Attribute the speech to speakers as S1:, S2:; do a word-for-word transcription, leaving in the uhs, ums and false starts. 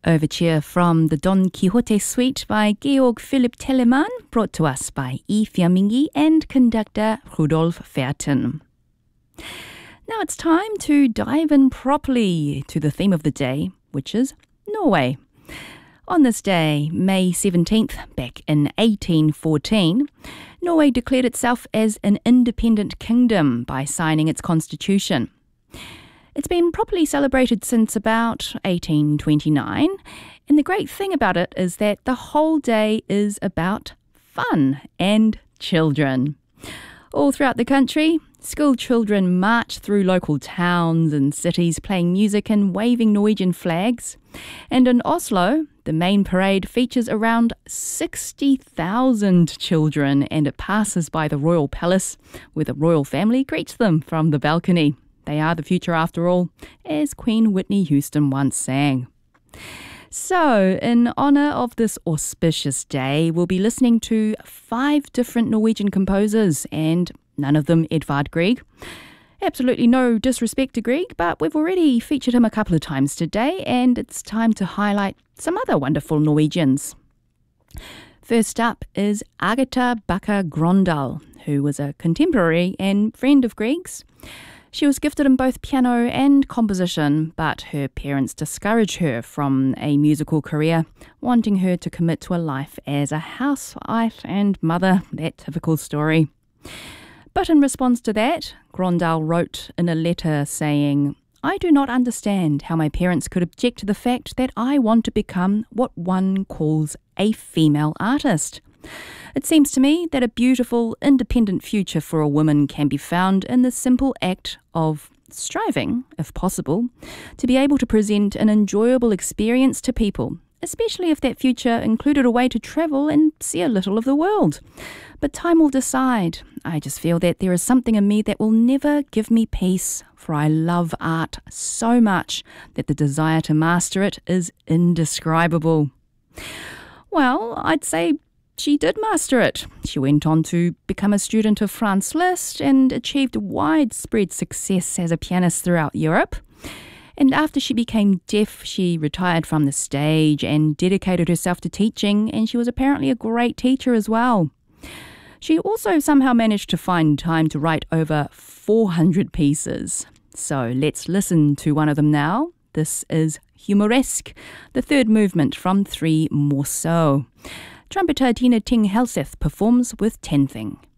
S1: Overture from the Don Quixote Suite by Georg Philipp Telemann, brought to us by E. Firmingi and conductor Rudolf Verten. Now it's time to dive in properly to the theme of the day, which is Norway. On this day, May seventeenth, back in eighteen fourteen, Norway declared itself as an independent kingdom by signing its constitution. It's been properly celebrated since about eighteen twenty-nine, and the great thing about it is that the whole day is about fun and children. All throughout the country, school children march through local towns and cities playing music and waving Norwegian flags. And in Oslo, the main parade features around sixty thousand children, and it passes by the royal palace where the royal family greets them from the balcony. They are the future after all, as Queen Whitney Houston once sang. So, in honour of this auspicious day, we'll be listening to five different Norwegian composers, and none of them Edvard Grieg. Absolutely no disrespect to Grieg, but we've already featured him a couple of times today, and it's time to highlight some other wonderful Norwegians. First up is Agatha Bakker Grøndahl, who was a contemporary and friend of Grieg's. She was gifted in both piano and composition, but her parents discouraged her from a musical career, wanting her to commit to a life as a housewife and mother, that typical story. But in response to that, Grøndahl wrote in a letter saying, "I do not understand how my parents could object to the fact that I want to become what one calls a female artist. It seems to me that a beautiful, independent future for a woman can be found in the simple act of striving, if possible, to be able to present an enjoyable experience to people, especially if that future included a way to travel and see a little of the world. But time will decide. I just feel that there is something in me that will never give me peace, for I love art so much that the desire to master it is indescribable." Well, I'd say she did master it. She went on to become a student of Franz Liszt and achieved widespread success as a pianist throughout Europe. And after she became deaf, she retired from the stage and dedicated herself to teaching, and she was apparently a great teacher as well. She also somehow managed to find time to write over four hundred pieces. So let's listen to one of them now. This is Humoresk, the third movement from Three Morceaux. Trumpeter Tina Ting Helseth performs with Ten Thing.